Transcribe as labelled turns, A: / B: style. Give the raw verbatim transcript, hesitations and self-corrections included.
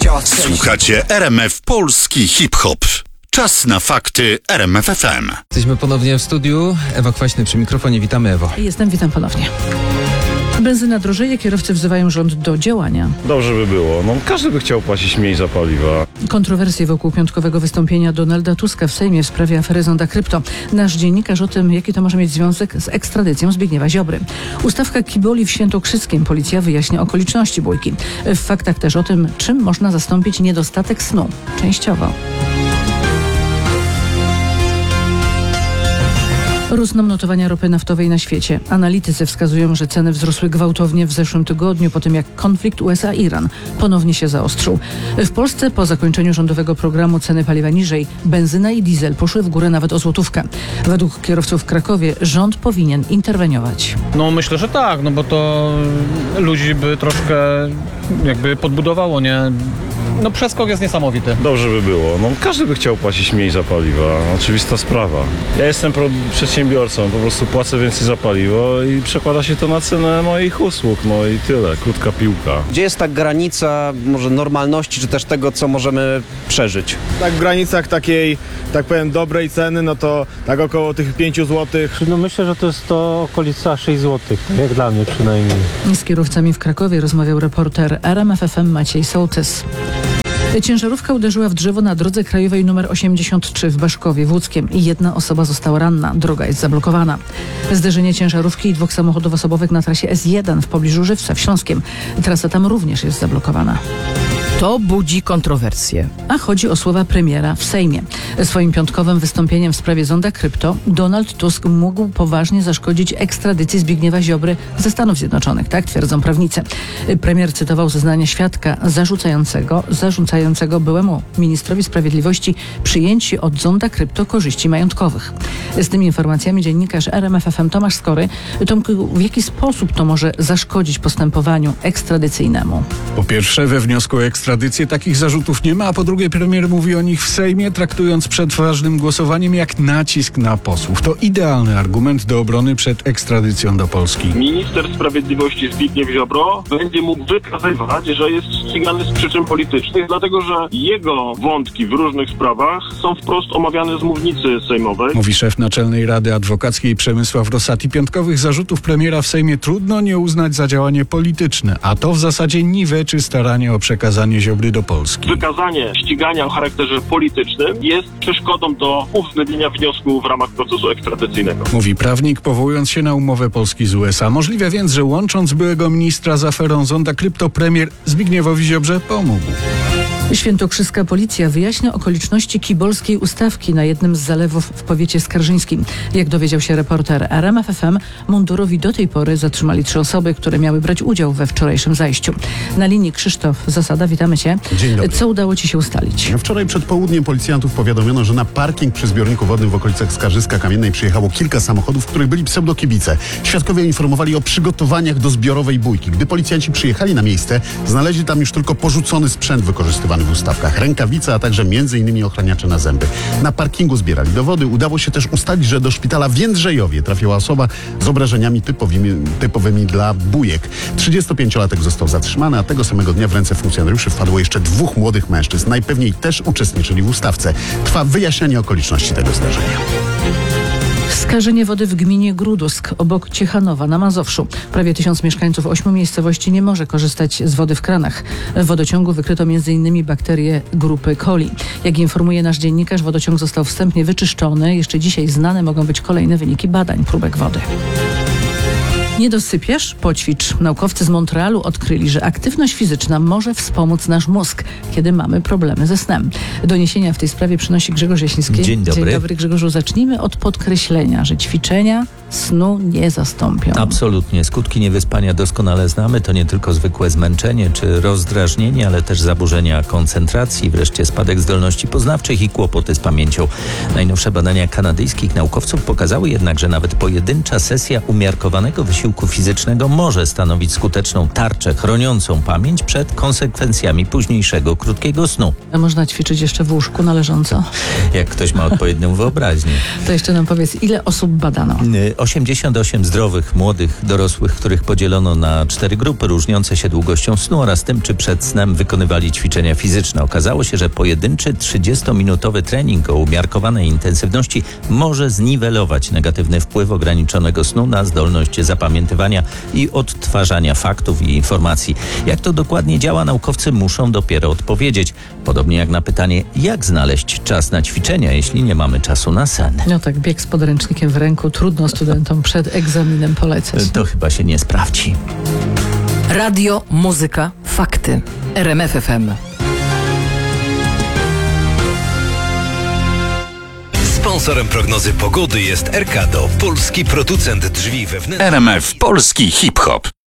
A: Słuchacie R M F Polski Hip-Hop. Czas na fakty R M F F M.
B: Jesteśmy ponownie w studiu. Ewa Kwaśny przy mikrofonie. Witamy, Ewo.
C: Jestem, witam ponownie. Benzyna drożeje, kierowcy wzywają rząd do działania.
D: Dobrze by było. No, każdy by chciał płacić mniej za paliwa.
C: Kontrowersje wokół piątkowego wystąpienia Donalda Tuska w Sejmie w sprawie afery Zonda Krypto. Nasz dziennikarz o tym, jaki to może mieć związek z ekstradycją Zbigniewa Ziobry. Ustawka kiboli w Świętokrzyskiem. Policja wyjaśnia okoliczności bójki. W faktach też o tym, czym można zastąpić niedostatek snu. Częściowo. Rosną notowania ropy naftowej na świecie. Analitycy wskazują, że ceny wzrosły gwałtownie w zeszłym tygodniu po tym, jak konflikt U S A-Iran ponownie się zaostrzył. W Polsce po zakończeniu rządowego programu ceny paliwa niżej. Benzyna i diesel poszły w górę nawet o złotówkę. Według kierowców w Krakowie rząd powinien interweniować.
E: No myślę, że tak, no bo to ludzi by troszkę jakby podbudowało, nie? No przeskok jest niesamowity.
D: Dobrze by było. No, każdy by chciał płacić mniej za paliwa. Oczywista sprawa. Ja jestem pro- przedsiębiorcą, po prostu płacę więcej za paliwo i przekłada się to na cenę moich usług. No i tyle. Krótka piłka.
F: Gdzie jest ta granica może normalności, czy też tego, co możemy przeżyć?
G: Tak w granicach takiej, tak powiem, dobrej ceny, no to tak około tych pięć złotych.
H: No myślę, że to jest to okolica sześć złotych, jak dla mnie przynajmniej.
C: Z kierowcami w Krakowie rozmawiał reporter R M F F M Maciej Sołtys. Ciężarówka uderzyła w drzewo na drodze krajowej nr osiemdziesiąt trzy w Baszkowie Włódzkiem i jedna osoba została ranna. Droga jest zablokowana. Zderzenie ciężarówki i dwóch samochodów osobowych na trasie S jeden w pobliżu Żywca w Śląskiem. Trasa tam również jest zablokowana.
I: To budzi kontrowersje.
C: A chodzi o słowa premiera w Sejmie. Swoim piątkowym wystąpieniem w sprawie Zonda Krypto Donald Tusk mógł poważnie zaszkodzić ekstradycji Zbigniewa Ziobry ze Stanów Zjednoczonych, tak twierdzą prawnicy. Premier cytował zeznania świadka zarzucającego, zarzucającego byłemu ministrowi sprawiedliwości przyjęcie od Zonda Krypto korzyści majątkowych. Z tymi informacjami dziennikarz R M F F M Tomasz Skory. Tomku, w jaki sposób to może zaszkodzić postępowaniu ekstradycyjnemu?
J: Po pierwsze, we wniosku o ekstradycję takich zarzutów nie ma, a po drugie premier mówi o nich w Sejmie, traktując przed ważnym głosowaniem jak nacisk na posłów. To idealny argument do obrony przed ekstradycją do Polski.
K: Minister Sprawiedliwości Zbigniew Ziobro będzie mógł wykazywać, że jest ścigany z przyczyn politycznych, dlatego że jego wątki w różnych sprawach są wprost omawiane z mównicy sejmowej.
J: Mówi szef Naczelnej Rady Adwokackiej Przemysław Rosati. Piątkowych zarzutów premiera w Sejmie trudno nie uznać za działanie polityczne, a to w zasadzie niweczy staranie o przekazanie Ziobry do Polski.
K: Wykazanie ścigania o charakterze politycznym jest przeszkodą do uwzględnienia wniosku w ramach procesu ekstradycyjnego.
J: Mówi prawnik, powołując się na umowę Polski z U S A. Możliwe więc, że łącząc byłego ministra z aferą Zonda Krypto, premier Zbigniewowi Ziobrze pomógł.
C: Świętokrzyska policja wyjaśnia okoliczności kibolskiej ustawki na jednym z zalewów w powiecie skarżyńskim. Jak dowiedział się reporter R M F F M, mundurowi do tej pory zatrzymali trzy osoby, które miały brać udział we wczorajszym zajściu. Na linii Krzysztof Zasada, witamy Cię.
L: Dzień dobry.
C: Co udało Ci się ustalić?
L: Wczoraj przed południem policjantów powiadomiono, że na parking przy zbiorniku wodnym w okolicach Skarżyska Kamiennej przyjechało kilka samochodów, w których byli pseudokibice. Świadkowie informowali o przygotowaniach do zbiorowej bójki. Gdy policjanci przyjechali na miejsce, znaleźli tam już tylko porzucony sprzęt wykorzystywany w ustawkach, rękawice, a także między innymi ochraniacze na zęby. Na parkingu zbierali dowody. Udało się też ustalić, że do szpitala w Jędrzejowie trafiła osoba z obrażeniami typowymi, typowymi dla bujek. trzydziestopięciolatek został zatrzymany, a tego samego dnia w ręce funkcjonariuszy wpadło jeszcze dwóch młodych mężczyzn. Najpewniej też uczestniczyli w ustawce. Trwa wyjaśnianie okoliczności tego zdarzenia.
C: Skażenie wody w gminie Grudusk, obok Ciechanowa na Mazowszu. Prawie tysiąc mieszkańców ośmiu miejscowości nie może korzystać z wody w kranach. W wodociągu wykryto między innymi bakterie grupy coli. Jak informuje nasz dziennikarz, wodociąg został wstępnie wyczyszczony. Jeszcze dzisiaj znane mogą być kolejne wyniki badań próbek wody. Nie dosypiesz? Poćwicz. Naukowcy z Montrealu odkryli, że aktywność fizyczna może wspomóc nasz mózg, kiedy mamy problemy ze snem. Doniesienia w tej sprawie przynosi Grzegorz Jaśnicki.
B: Dzień dobry.
C: Dzień dobry, Grzegorzu. Zacznijmy od podkreślenia, że ćwiczenia snu nie zastąpią.
B: Absolutnie. Skutki niewyspania doskonale znamy. To nie tylko zwykłe zmęczenie czy rozdrażnienie, ale też zaburzenia koncentracji, wreszcie spadek zdolności poznawczych i kłopoty z pamięcią. Najnowsze badania kanadyjskich naukowców pokazały jednak, że nawet pojedyncza sesja umiarkowanego wysiłku fizycznego może stanowić skuteczną tarczę chroniącą pamięć przed konsekwencjami późniejszego krótkiego snu.
C: A można ćwiczyć jeszcze w łóżku na leżąco?
B: Jak ktoś ma odpowiednią wyobraźnię.
C: To jeszcze nam powiedz, ile osób badano?
B: osiemdziesiąt osiem zdrowych, młodych, dorosłych, których podzielono na cztery grupy różniące się długością snu oraz tym, czy przed snem wykonywali ćwiczenia fizyczne. Okazało się, że pojedynczy trzydziestominutowy trening o umiarkowanej intensywności może zniwelować negatywny wpływ ograniczonego snu na zdolność zapamiętywania i odtwarzania faktów i informacji. Jak to dokładnie działa, naukowcy muszą dopiero odpowiedzieć. Podobnie jak na pytanie, jak znaleźć czas na ćwiczenia, jeśli nie mamy czasu na sen.
C: No tak, bieg z podręcznikiem w ręku trudno studentom przed egzaminem polecać.
B: To chyba się nie sprawdzi.
I: Radio, muzyka, fakty. R M F F M.
M: Sponsorem prognozy pogody jest Erkado, polski producent drzwi wewnętrznych.
A: R M F Polski Hip Hop.